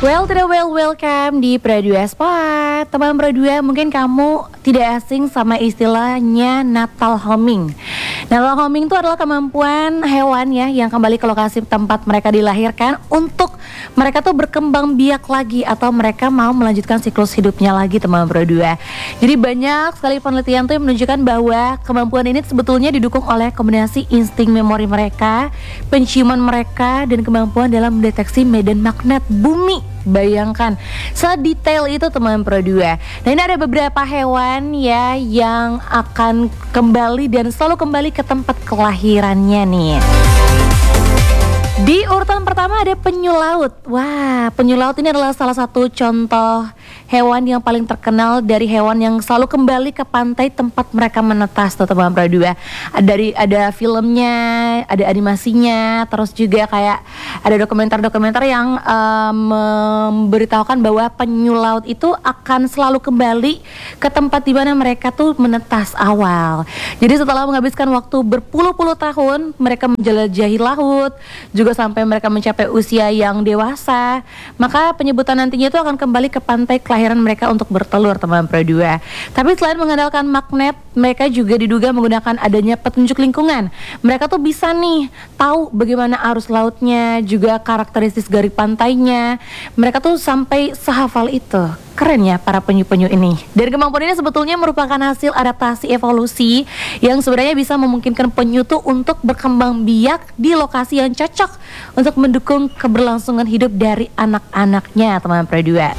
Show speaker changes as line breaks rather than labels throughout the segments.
Welcome di Pro2 Spot. Teman Pro2, mungkin kamu tidak asing sama istilahnya natal homing. Natal homing itu adalah kemampuan hewan ya yang kembali ke lokasi tempat mereka dilahirkan untuk mereka tuh berkembang biak lagi atau mereka mau melanjutkan siklus hidupnya lagi, teman Pro2. Jadi banyak sekali penelitian tuh yang menunjukkan bahwa kemampuan ini sebetulnya didukung oleh kombinasi insting memori mereka, penciuman mereka, dan kemampuan dalam mendeteksi medan magnet bumi. Bayangkan sedetail itu, teman Pro2. Nah, ini ada beberapa hewan ya yang akan kembali dan selalu kembali ke tempat kelahirannya nih. Di urutan pertama ada penyu laut. Wah, penyu laut ini adalah salah satu contoh hewan yang paling terkenal dari hewan yang selalu kembali ke pantai tempat mereka menetas tuh, teman Pro2. Ada filmnya, ada animasinya, terus juga kayak ada dokumenter-dokumenter yang memberitahukan bahwa penyu laut itu akan selalu kembali ke tempat di mana mereka tuh menetas awal. Jadi setelah menghabiskan waktu berpuluh-puluh tahun mereka menjelajahi laut, juga sampai mereka mencapai usia yang dewasa, maka penyebutan nantinya itu akan kembali ke pantai kelahiran mereka untuk bertelur, teman Pro2. Tapi selain mengandalkan magnet, mereka juga diduga menggunakan adanya petunjuk lingkungan. Mereka tuh bisa nih tahu bagaimana arus lautnya, juga karakteristik garis pantainya. Mereka tuh sampai sehafal itu. Keren ya para penyu-penyu ini. Dan kemampuan ini sebetulnya merupakan hasil adaptasi evolusi yang sebenarnya bisa memungkinkan penyu tuh untuk berkembang biak di lokasi yang cocok untuk mendukung keberlangsungan hidup dari anak-anaknya, teman Pro2.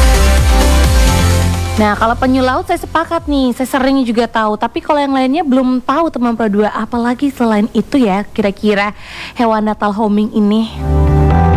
Nah, kalau penyu laut saya sepakat nih, saya sering juga tahu. Tapi kalau yang lainnya belum tahu, teman Pro2. Apalagi selain itu ya, kira-kira hewan natal homing ini.